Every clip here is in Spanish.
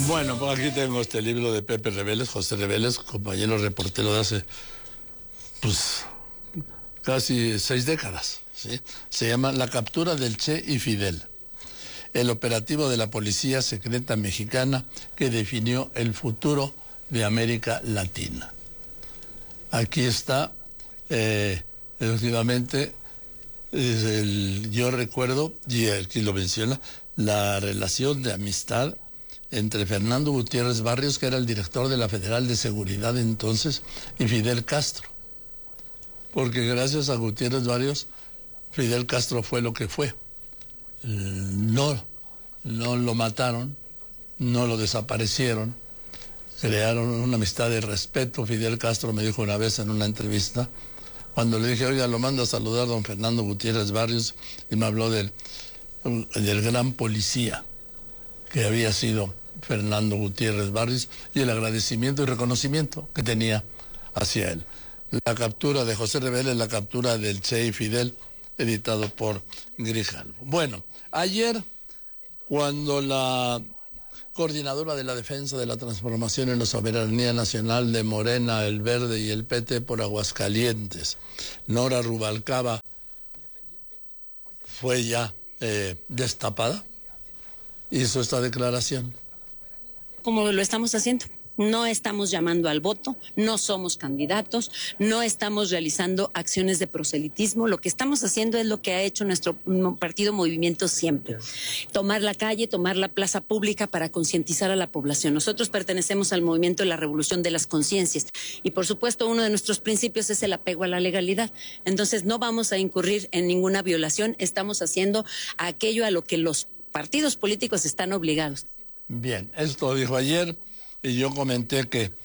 Bueno, pues aquí tengo este libro de Pepe Reveles, José Reveles, compañero reportero de hace, pues, casi 6 décadas, ¿sí? Se llama La captura del Che y Fidel, el operativo de la policía secreta mexicana que definió el futuro de América Latina. Aquí está, efectivamente, yo recuerdo, y aquí lo menciona, la relación de amistad entre Fernando Gutiérrez Barrios, que era el director de la Federal de Seguridad entonces, y Fidel Castro. Porque gracias a Gutiérrez Barrios, Fidel Castro fue lo que fue. No lo mataron, no lo desaparecieron, crearon una amistad de respeto. Fidel Castro me dijo una vez en una entrevista, cuando le dije, oiga, lo mando a saludar don Fernando Gutiérrez Barrios, y me habló del gran policía que había sido Fernando Gutiérrez Barrios y el agradecimiento y reconocimiento que tenía hacia él. La captura de José Reveles, la captura del Che y Fidel, editado por Grijalvo. Bueno, ayer, cuando la coordinadora de la defensa de la transformación en la soberanía nacional de Morena, el Verde y el PT por Aguascalientes, Nora Rubalcaba, fue ya destapada, hizo esta declaración. Como lo estamos haciendo. No estamos llamando al voto, no somos candidatos, no estamos realizando acciones de proselitismo. Lo que estamos haciendo es lo que ha hecho nuestro partido Movimiento siempre. Tomar la calle, tomar la plaza pública para concientizar a la población. Nosotros pertenecemos al movimiento de la revolución de las conciencias y, por supuesto, uno de nuestros principios es el apego a la legalidad. Entonces, no vamos a incurrir en ninguna violación. Estamos haciendo aquello a lo que los partidos políticos están obligados. Bien, esto dijo ayer. Y yo comenté que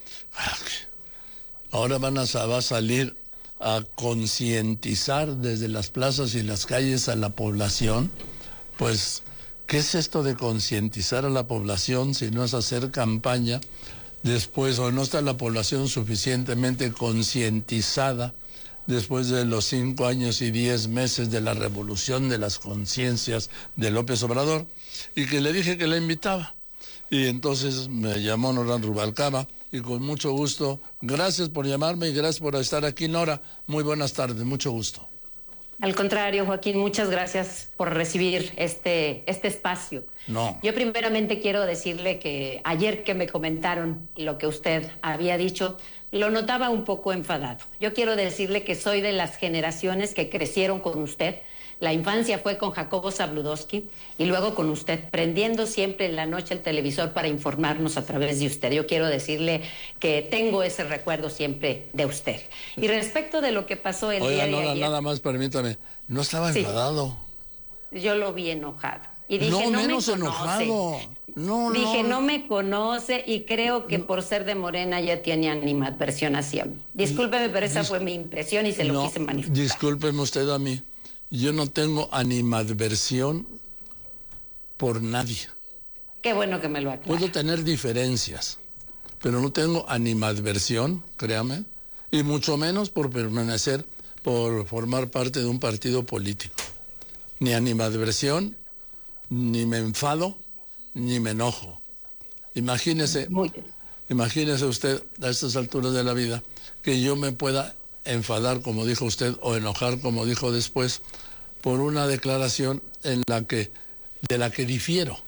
ahora va a salir a concientizar desde las plazas y las calles a la población. Pues, ¿qué es esto de concientizar a la población si no es hacer campaña después, o no está la población suficientemente concientizada después de los 5 años y 10 meses de la revolución de las conciencias de López Obrador? Y que le dije que la invitaba. Y entonces me llamó Nora Rubalcaba y con mucho gusto, gracias por llamarme y gracias por estar aquí, Nora. Muy buenas tardes, mucho gusto. Al contrario, Joaquín, muchas gracias por recibir este espacio. No. Yo primeramente quiero decirle que ayer que me comentaron lo que usted había dicho, lo notaba un poco enfadado. Yo quiero decirle que soy de las generaciones que crecieron con usted. La infancia fue con Jacobo Zabludovsky y luego con usted, prendiendo siempre en la noche el televisor para informarnos a través de usted. Yo quiero decirle que tengo ese recuerdo siempre de usted. Y respecto de lo que pasó el día de ayer... Nada más permítame, no estaba enfadado. Sí, yo lo vi enojado. Y dije, no menos me enojado. Dije, no me conoce y creo que por ser de Morena ya tiene animadversión hacia mí. Discúlpeme, pero esa fue mi impresión y se lo quise manifestar. Discúlpeme usted a mí. Yo no tengo animadversión por nadie. Qué bueno que me lo aclara. Puedo tener diferencias, pero no tengo animadversión, créame, y mucho menos por formar parte de un partido político. Ni animadversión, ni me enfado, ni me enojo. Imagínese usted a estas alturas de la vida que yo me pueda enfadar, como dijo usted, o enojar, como dijo después, por una declaración de la que difiero.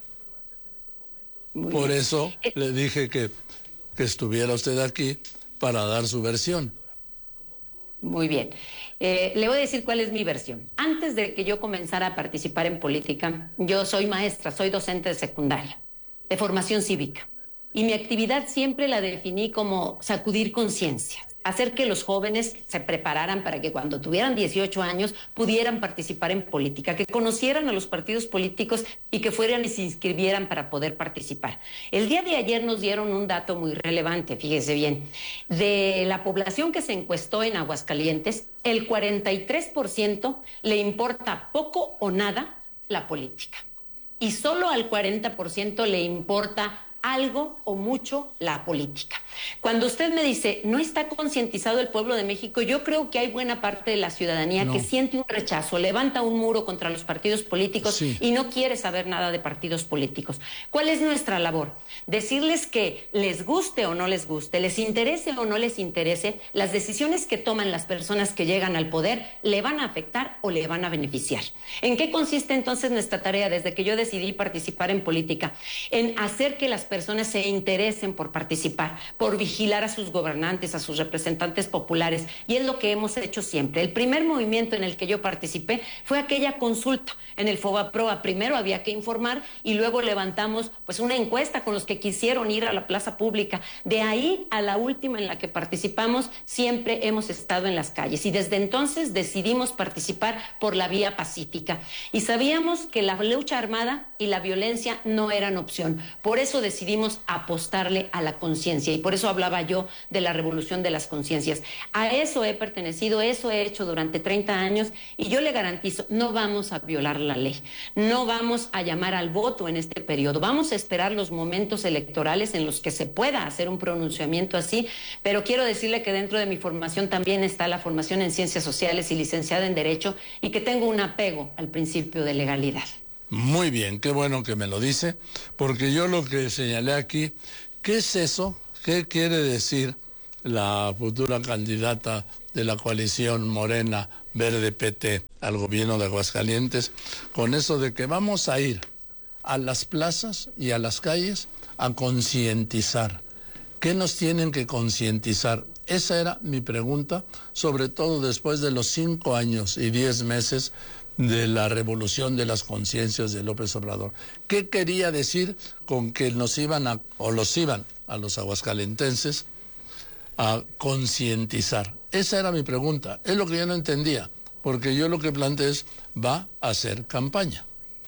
Por eso le dije que estuviera usted aquí para dar su versión. Muy bien. Le voy a decir cuál es mi versión. Antes de que yo comenzara a participar en política, yo soy maestra, soy docente de secundaria, de formación cívica. Y mi actividad siempre la definí como sacudir conciencia. Hacer que los jóvenes se prepararan para que cuando tuvieran 18 años pudieran participar en política, que conocieran a los partidos políticos y que fueran y se inscribieran para poder participar. El día de ayer nos dieron un dato muy relevante, fíjese bien. De la población que se encuestó en Aguascalientes, el 43% le importa poco o nada la política. Y solo al 40% le importa algo o mucho la política. Cuando usted me dice, no está concientizado el pueblo de México, yo creo que hay buena parte de la ciudadanía que siente un rechazo, levanta un muro contra los partidos políticos y no quiere saber nada de partidos políticos. ¿Cuál es nuestra labor? Decirles que les guste o no les guste, les interese o no les interese, las decisiones que toman las personas que llegan al poder le van a afectar o le van a beneficiar. ¿En qué consiste entonces nuestra tarea desde que yo decidí participar en política? En hacer que las personas se interesen por participar, por vigilar a sus gobernantes, a sus representantes populares, y es lo que hemos hecho siempre. El primer movimiento en el que yo participé fue aquella consulta en el FOBAPROA. Primero había que informar y luego levantamos pues una encuesta con los que quisieron ir a la plaza pública. De ahí a la última en la que participamos, siempre hemos estado en las calles y desde entonces decidimos participar por la vía pacífica. Y sabíamos que la lucha armada y la violencia no eran opción. Por eso decidimos apostarle a la conciencia y por eso hablaba yo de la revolución de las conciencias. A eso he pertenecido, eso he hecho durante 30 años y yo le garantizo, no vamos a violar la ley, no vamos a llamar al voto en este periodo, vamos a esperar los momentos electorales en los que se pueda hacer un pronunciamiento así, pero quiero decirle que dentro de mi formación también está la formación en Ciencias Sociales y licenciada en Derecho y que tengo un apego al principio de legalidad. Muy bien, qué bueno que me lo dice, porque yo lo que señalé aquí, ¿qué es eso? ¿Qué quiere decir la futura candidata de la coalición Morena Verde PT al gobierno de Aguascalientes con eso de que vamos a ir a las plazas y a las calles a concientizar? ¿Qué nos tienen que concientizar? Esa era mi pregunta, sobre todo después de los 5 años y 10 meses de la revolución de las conciencias de López Obrador. ¿Qué quería decir con que nos iban a los aguascalentenses a concientizar? Esa era mi pregunta, es lo que yo no entendía, porque yo lo que planteé es, va a hacer campaña.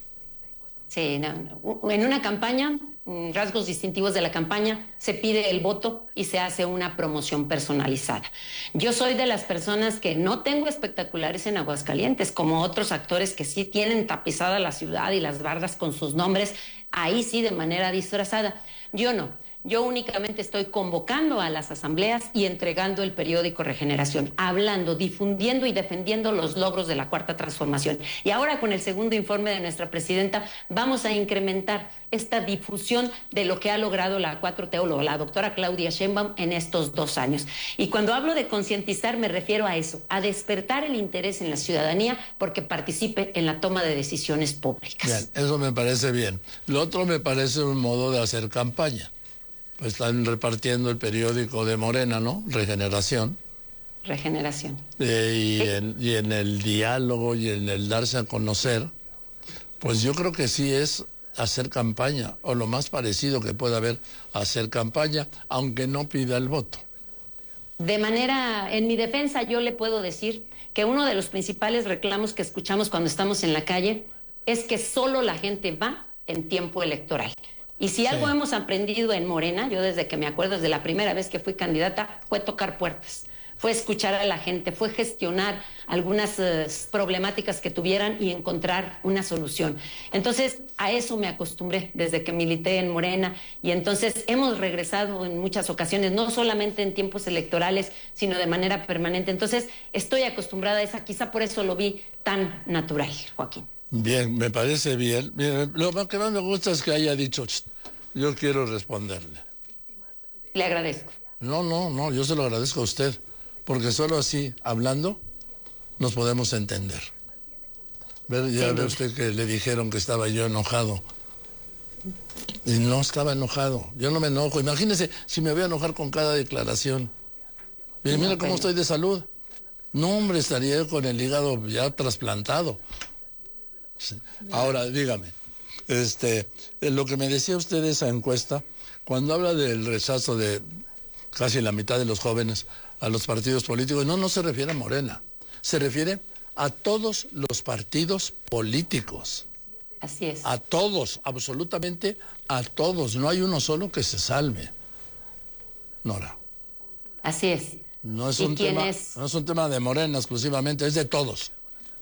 Sí, no. En una campaña, rasgos distintivos de la campaña, se pide el voto y se hace una promoción personalizada. Yo soy de las personas que no tengo espectaculares en Aguascalientes, como otros actores que sí tienen tapizada la ciudad y las bardas con sus nombres, ahí sí de manera disfrazada. Yo no. Yo únicamente estoy convocando a las asambleas y entregando el periódico Regeneración, hablando, difundiendo y defendiendo los logros de la Cuarta Transformación. Y ahora con el segundo informe de nuestra presidenta vamos a incrementar esta difusión de lo que ha logrado la 4T o la doctora Claudia Sheinbaum en estos 2 años. Y cuando hablo de concientizar me refiero a eso, a despertar el interés en la ciudadanía porque participe en la toma de decisiones públicas. Bien, eso me parece bien. Lo otro me parece un modo de hacer campaña. Pues están repartiendo el periódico de Morena, ¿no? Regeneración. Regeneración. Y en el diálogo y en el darse a conocer, pues yo creo que sí es hacer campaña, o lo más parecido que pueda haber hacer campaña, aunque no pida el voto. En mi defensa yo le puedo decir que uno de los principales reclamos que escuchamos cuando estamos en la calle es que solo la gente va en tiempo electoral. Y si algo hemos aprendido en Morena, yo desde que me acuerdo, desde la primera vez que fui candidata, fue tocar puertas, fue escuchar a la gente, fue gestionar algunas problemáticas que tuvieran y encontrar una solución. Entonces, a eso me acostumbré desde que milité en Morena y entonces hemos regresado en muchas ocasiones, no solamente en tiempos electorales, sino de manera permanente. Entonces, estoy acostumbrada a esa, quizá por eso lo vi tan natural, Joaquín. Bien, me parece bien. Bien, lo que más me gusta es que haya dicho, yo quiero responderle. Le agradezco. No, yo se lo agradezco a usted, porque solo así, hablando, nos podemos entender. Ya ve usted que le dijeron que estaba yo enojado. Y no estaba enojado, yo no me enojo. Imagínese si me voy a enojar con cada declaración. Mira cómo estoy de salud. No, hombre, estaría yo con el hígado ya trasplantado. Ahora, dígame, lo que me decía usted de esa encuesta, cuando habla del rechazo de casi la mitad de los jóvenes a los partidos políticos, no se refiere a Morena, se refiere a todos los partidos políticos. Así es. A todos, absolutamente a todos, no hay uno solo que se salve. Nora. Así es. No es un tema de Morena exclusivamente, es de todos.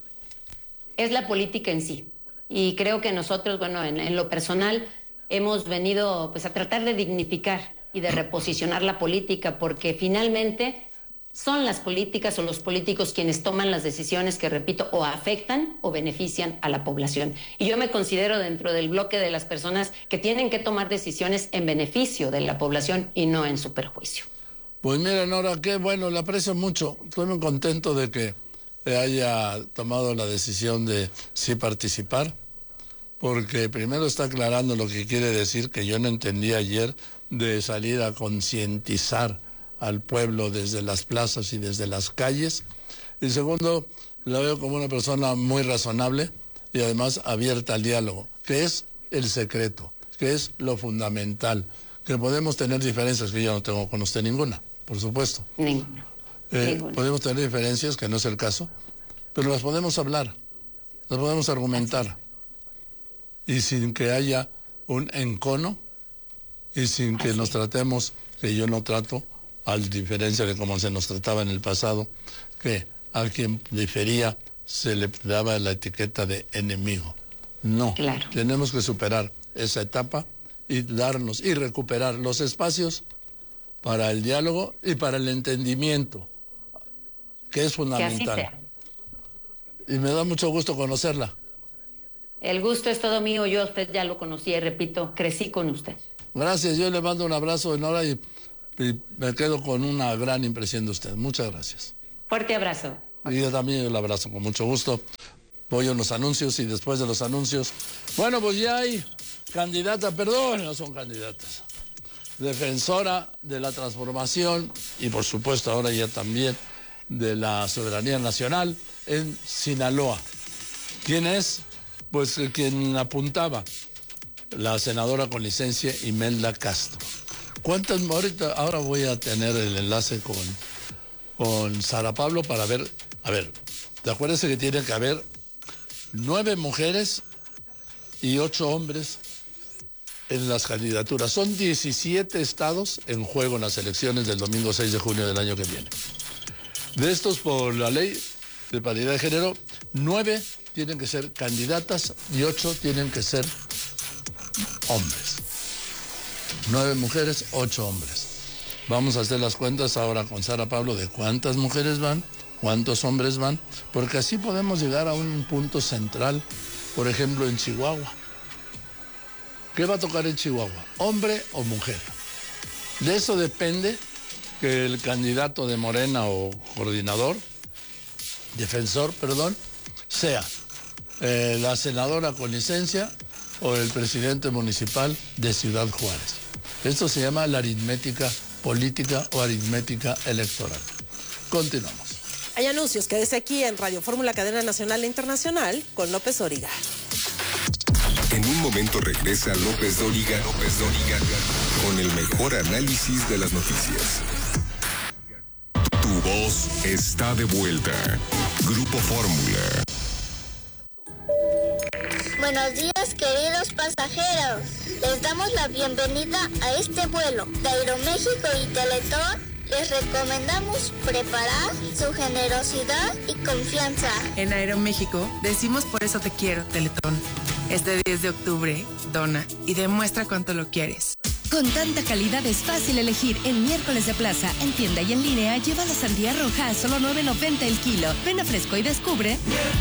Es la política en sí. Y creo que nosotros, en lo personal, hemos venido pues a tratar de dignificar y de reposicionar la política, porque finalmente Son las políticas o los políticos quienes toman las decisiones que, repito, o afectan o benefician a la población. Y yo me considero dentro del bloque de las personas que tienen que tomar decisiones en beneficio de la población y no en su perjuicio. Pues mira, Nora, qué bueno, le aprecio mucho. Estoy muy contento de que haya tomado la decisión de sí participar, porque primero está aclarando lo que quiere decir, que yo no entendí ayer, de salir a concientizar al pueblo desde las plazas y desde las calles. Y segundo, la veo como una persona muy razonable y además abierta al diálogo, que es el secreto, que es lo fundamental, que podemos tener diferencias, que yo no tengo con usted ninguna, por supuesto. Ninguna. Podemos tener diferencias, que no es el caso, pero las podemos hablar, las podemos argumentar, y sin que haya un encono, y sin que nos tratemos, que yo no trato, a diferencia de cómo se nos trataba en el pasado, que a quien difería se le daba la etiqueta de enemigo. No, claro. Tenemos que superar esa etapa y darnos y recuperar los espacios para el diálogo y para el entendimiento, que es fundamental. Que así sea. Y me da mucho gusto conocerla. El gusto es todo mío, yo a usted ya lo conocí y repito, crecí con usted. Gracias, yo le mando un abrazo, Nora, y me quedo con una gran impresión de usted. Muchas gracias. Fuerte abrazo. Y yo también el abrazo, con mucho gusto. Voy a los anuncios y después de los anuncios, bueno, pues ya hay candidata, perdón, no son candidatas, defensora de la transformación y por supuesto ahora ya también de la soberanía nacional en Sinaloa. ¿Quién es? Pues quien apuntaba, la senadora con licencia Imelda Castro. ¿Cuántas? Ahora voy a tener el enlace con Sara Pablo para ver. A ver, ¿te acuerdas que tiene que haber 9 mujeres y 8 hombres en las candidaturas? Son 17 estados en juego en las elecciones del domingo 6 de junio del año que viene. De estos, por la ley de paridad de género, 9 tienen que ser candidatas y 8 tienen que ser hombres. 9 mujeres, 8 hombres. Vamos a hacer las cuentas ahora con Sara Pablo de cuántas mujeres van, cuántos hombres van, porque así podemos llegar a un punto central, por ejemplo, en Chihuahua. ¿Qué va a tocar en Chihuahua? ¿Hombre o mujer? De eso depende que el candidato de Morena o defensor, sea la senadora con licencia o el presidente municipal de Ciudad Juárez. Esto se llama la aritmética política o aritmética electoral. Continuamos. Hay anuncios, quédese aquí en Radio Fórmula, cadena nacional e internacional, con López Dóriga. En un momento regresa López Dóriga, con el mejor análisis de las noticias. Tu voz está de vuelta. Grupo Fórmula. Buenos días, queridos pasajeros. Les damos la bienvenida a este vuelo de Aeroméxico y Teletón. Les recomendamos preparar su generosidad y confianza. En Aeroméxico decimos por eso te quiero, Teletón. Este 10 de octubre, dona y demuestra cuánto lo quieres. Con tanta calidad es fácil elegir. En miércoles de plaza, en tienda y en línea, lleva la sandía roja a solo $9.90 el kilo. Ven a Fresco y descubre.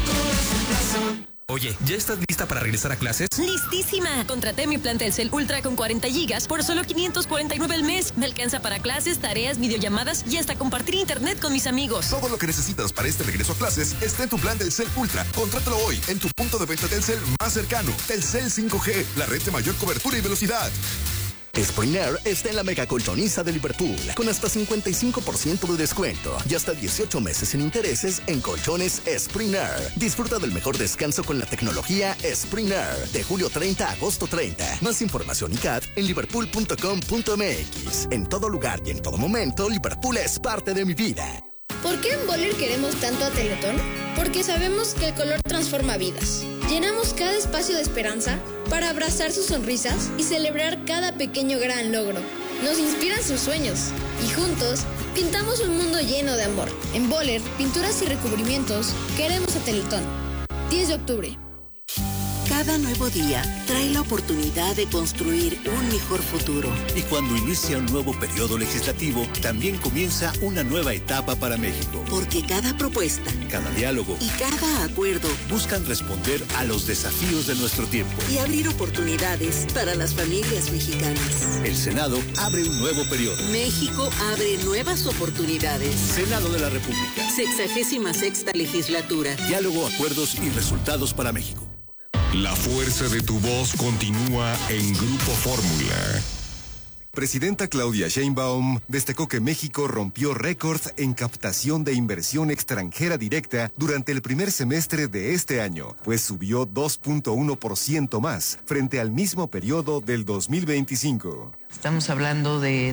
Oye, ¿ya estás lista para regresar a clases? ¡Listísima! Contraté mi plan Telcel Ultra con 40 gigas por solo $549 al mes. Me alcanza para clases, tareas, videollamadas y hasta compartir internet con mis amigos. Todo lo que necesitas para este regreso a clases está en tu plan Telcel Ultra. Contrátalo hoy en tu punto de venta Telcel más cercano. Telcel 5G, la red de mayor cobertura y velocidad. Spring Air está en la mega colchoniza de Liverpool, con hasta 55% de descuento y hasta 18 meses sin intereses en colchones Spring Air. Disfruta del mejor descanso con la tecnología Spring Air, de julio 30 a agosto 30. Más información y CAT en liverpool.com.mx. En todo lugar y en todo momento, Liverpool es parte de mi vida. ¿Por qué en Boller queremos tanto a Teletón? Porque sabemos que el color transforma vidas. Llenamos cada espacio de esperanza para abrazar sus sonrisas y celebrar cada pequeño gran logro. Nos inspiran sus sueños y juntos pintamos un mundo lleno de amor. En Boller, pinturas y recubrimientos, queremos a Teletón. 10 de octubre. Cada nuevo día trae la oportunidad de construir un mejor futuro. Y cuando inicia un nuevo periodo legislativo, también comienza una nueva etapa para México. Porque cada propuesta, cada diálogo y cada acuerdo buscan responder a los desafíos de nuestro tiempo y abrir oportunidades para las familias mexicanas. El Senado abre un nuevo periodo. México abre nuevas oportunidades. Senado de la República. 66ª legislatura. Diálogo, acuerdos y resultados para México. La fuerza de tu voz continúa en Grupo Fórmula. Presidenta Claudia Sheinbaum destacó que México rompió récord en captación de inversión extranjera directa durante el primer semestre de este año, pues subió 2.1% más frente al mismo periodo del 2025. Estamos hablando de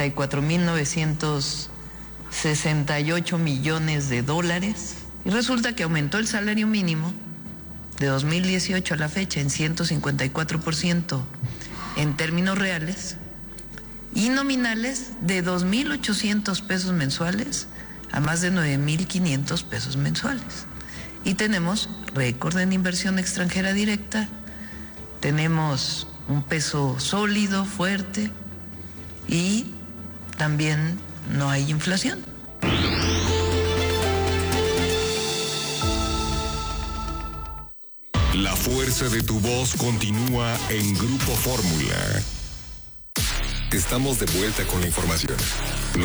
34.968 millones de dólares y resulta que aumentó el salario mínimo de 2018 a la fecha en 154% en términos reales y nominales de 2.800 pesos mensuales a más de 9.500 pesos mensuales. Y tenemos récord en inversión extranjera directa, tenemos un peso sólido, fuerte y también no hay inflación. La fuerza de tu voz continúa en Grupo Fórmula. Estamos de vuelta con la información.